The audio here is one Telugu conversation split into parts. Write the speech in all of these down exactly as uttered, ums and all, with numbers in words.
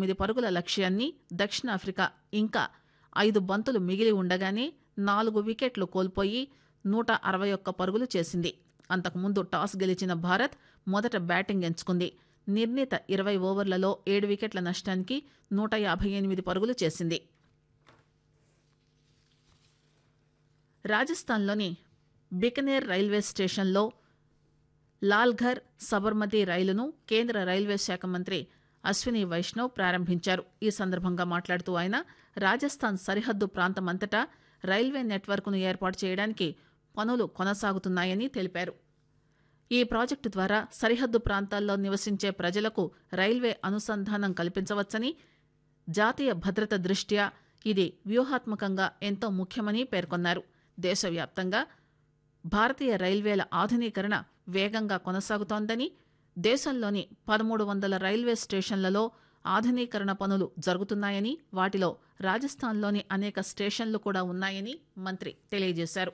తొమ్మిది పరుగుల లక్ష్యాన్ని దక్షిణాఫ్రికా ఇంకా ఐదు బంతులు మిగిలి ఉండగానే నాలుగు వికెట్లు కోల్పోయి నూట అరవై ఒక్క పరుగులు చేసింది. అంతకుముందు టాస్ గెలిచిన భారత్ మొదట బ్యాటింగ్ ఎంచుకుంది. నిర్ణీత ఇరవై ఓవర్లలో ఏడు వికెట్ల నష్టానికి నూట యాభై ఎనిమిది పరుగులు చేసింది. రాజస్థాన్లోని బికనేర్ రైల్వే స్టేషన్లో లాల్ఘర్ సబర్మతి రైలును కేంద్ర రైల్వే శాఖ మంత్రి అశ్విని వైష్ణవ్ ప్రారంభించారు. ఈ సందర్భంగా మాట్లాడుతూ ఆయన రాజస్థాన్ సరిహద్దు ప్రాంతమంతటా రైల్వే నెట్వర్క్ను ఏర్పాటు చేయడానికి పనులు కొనసాగుతున్నాయని తెలిపారు. ఈ ప్రాజెక్టు ద్వారా సరిహద్దు ప్రాంతాల్లో నివసించే ప్రజలకు రైల్వే అనుసంధానం కల్పించవచ్చని, జాతీయ భద్రత దృష్ట్యా ఇది వ్యూహాత్మకంగా ఎంతో ముఖ్యమని పేర్కొన్నారు. దేశవ్యాప్తంగా భారతీయ రైల్వేల ఆధునీకరణ వేగంగా కొనసాగుతోందని, దేశంలోని పదమూడు వందల రైల్వే స్టేషన్లలో ఆధునీకరణ పనులు జరుగుతున్నాయని, వాటిలో రాజస్థాన్లోని అనేక స్టేషన్లు కూడా ఉన్నాయని మంత్రి తెలియజేశారు.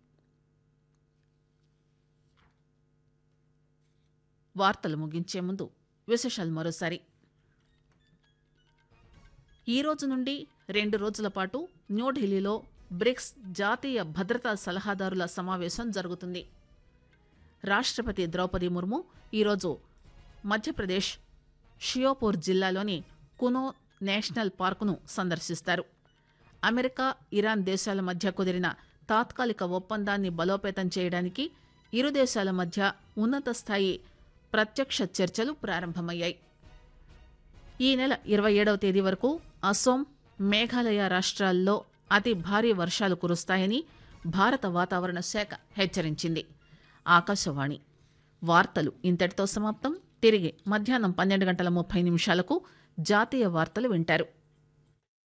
వార్తలు ముగించే ముందు విశేషాలు మరోసారి. ఈ రోజు నుండి రెండు రోజుల పాటు న్యూఢిల్లీలో బ్రిక్స్ జాతీయ భద్రతా సలహాదారుల సమావేశం జరుగుతుంది. రాష్ట్రపతి ద్రౌపది ముర్ము ఈరోజు మధ్యప్రదేశ్ షియోపూర్ జిల్లాలోని కునో నేషనల్ పార్కును సందర్శిస్తారు. అమెరికా, ఇరాన్ దేశాల మధ్య కుదిరిన తాత్కాలిక ఒప్పందాన్ని బలోపేతం చేయడానికి ఇరు దేశాల మధ్య ఉన్నత స్థాయి ప్రత్యక్ష చర్చలు ప్రారంభమయ్యాయి. ఈ నెల ఇరవై ఏడవ తేదీ వరకు అసోం, మేఘాలయ రాష్ట్రాల్లో అతి భారీ వర్షాలు కురుస్తాయని భారత వాతావరణ శాఖ హెచ్చరించింది. ఆకాశవాణి వార్తలు ఇంతటితో సమాప్తం. తిరిగి మధ్యాహ్నం పన్నెండు గంటల ముప్పై నిమిషాలకు జాతీయ వార్తలు వింటారు.